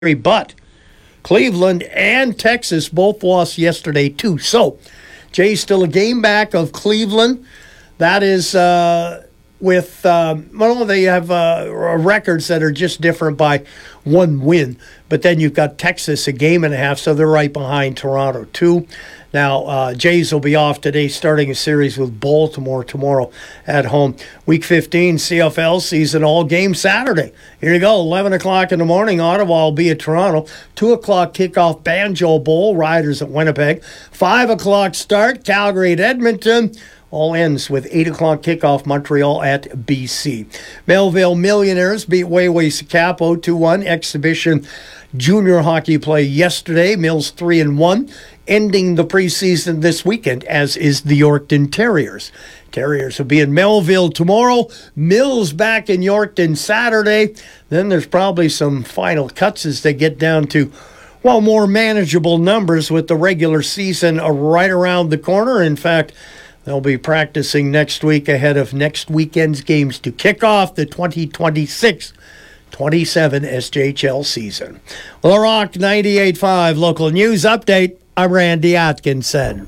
but Cleveland and Texas both lost yesterday too. So Jay's still a game back of Cleveland. That is they have records that are just different by one win. But then you've got Texas a game and a half, so they're right behind Toronto too. Now, Jays will be off today, starting a series with Baltimore tomorrow at home. Week 15 CFL season, all game Saturday. Here you go, 11 o'clock in the morning, Ottawa will be at Toronto. 2 o'clock kickoff, Banjo Bowl, Riders at Winnipeg. 5 o'clock start, Calgary at Edmonton. All ends with 8 o'clock kickoff, Montreal at BC. Melville Millionaires beat Wayway Sakapo 2-1. Exhibition junior hockey play yesterday. Mills 3-1. Ending the preseason this weekend, as is the Yorkton Terriers. Terriers will be in Melville tomorrow. Mills back in Yorkton Saturday. Then there's probably some final cuts as they get down to, more manageable numbers with the regular season right around the corner. In fact, they'll be practicing next week ahead of next weekend's games to kick off the 2026-27 SJHL season. Well, Rock 98.5 local news update. I'm Randy Atkinson.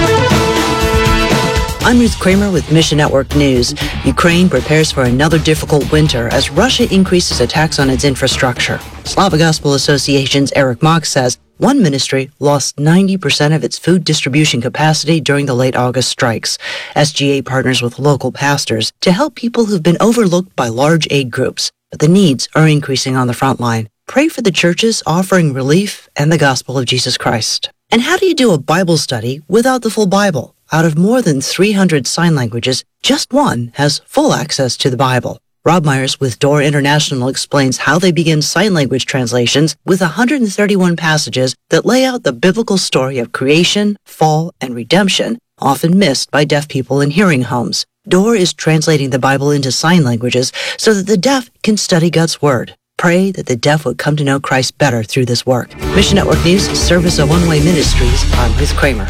I'm Ruth Kramer with Mission Network News. Ukraine prepares for another difficult winter as Russia increases attacks on its infrastructure. Slava Gospel Association's Eric Mock says one ministry lost 90% of its food distribution capacity during the late August strikes. SGA partners with local pastors to help people who've been overlooked by large aid groups, but the needs are increasing on the front line. Pray for the churches offering relief and the gospel of Jesus Christ. And how do you do a Bible study without the full Bible? Out of more than 300 sign languages, just one has full access to the Bible. Rob Myers with Door International explains how they begin sign language translations with 131 passages that lay out the biblical story of creation, fall, and redemption, often missed by deaf people in hearing homes. Door is translating the Bible into sign languages so that the deaf can study God's Word. Pray that the deaf would come to know Christ better through this work. Mission Network News, Service of One Way Ministries. I'm Ruth Kramer.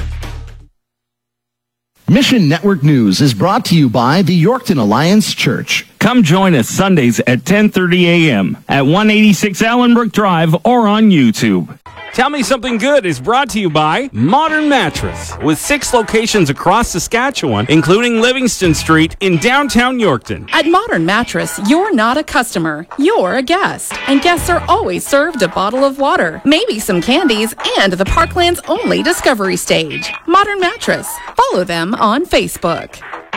Mission Network News is brought to you by the Yorkton Alliance Church. Come join us Sundays at 10:30 a.m. at 186 Allenbrook Drive or on YouTube. Tell Me Something Good is brought to you by Modern Mattress, with 6 locations across Saskatchewan, including Livingston Street in downtown Yorkton. At Modern Mattress, you're not a customer, you're a guest. And guests are always served a bottle of water, maybe some candies, and the Parkland's only discovery stage. Modern Mattress. Follow them on Facebook.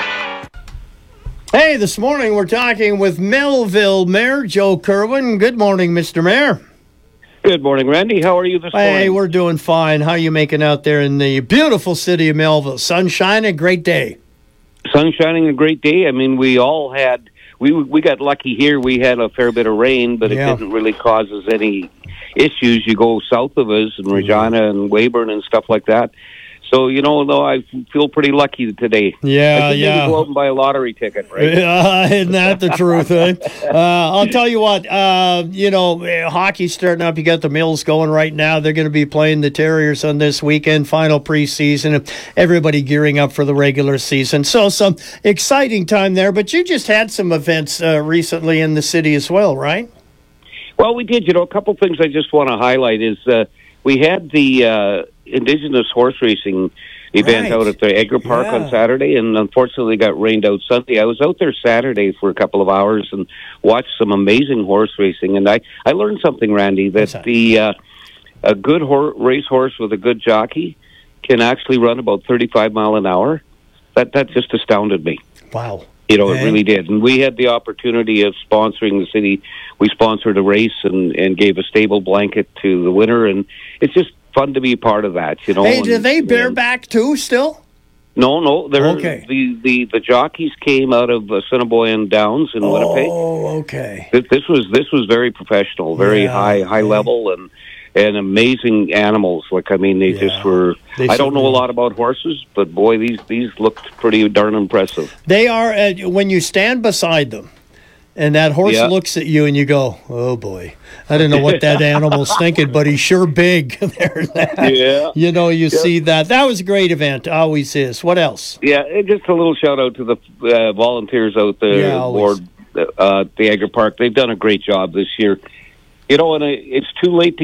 Hey, this morning we're talking with Melville Mayor Joe Kerwin. Good morning, Mr. Mayor. Good morning, Randy. How are you this morning? Hey, we're doing fine. How are you making out there in the beautiful city of Melville? Sunshine, a great day. Sun shining, a great day. I mean, we all had, we got lucky here. We had a fair bit of rain, but it didn't really cause us any issues. You go south of us in Regina and Weyburn and stuff like that. So, though I feel pretty lucky today. Yeah, I think maybe go out and buy a lottery ticket, right? Isn't that the truth, eh? I'll tell you what, hockey's starting up. You got the Mills going right now. They're going to be playing the Terriers on this weekend, final preseason. Everybody gearing up for the regular season. So some exciting time there. But you just had some events recently in the city as well, right? Well, we did. A couple things I just want to highlight is we had the Indigenous horse racing event out at the Edgar Park on Saturday, and unfortunately got rained out Sunday. I was out there Saturday for a couple of hours and watched some amazing horse racing, and I learned something, Randy, that a good racehorse with a good jockey can actually run about 35 mile an hour. That just astounded me. Wow. It really did. And we had the opportunity of sponsoring the city. We sponsored a race and gave a stable blanket to the winner, and it's just fun to be a part of that, Hey, do they bareback too still? No. The jockeys came out of Assiniboine Downs in Winnipeg. Oh, okay. This was very professional, very high level, and amazing animals. They just were. I don't know a lot about horses, but boy, these looked pretty darn impressive. They are when you stand beside them. And that horse looks at you and you go, oh, boy. I don't know what that animal's thinking, but he's sure big. There's that. Yeah. You see that. That was a great event. Always is. What else? Yeah, just a little shout-out to the volunteers out there aboard the Edgar Park. They've done a great job this year. You know, and it's too late to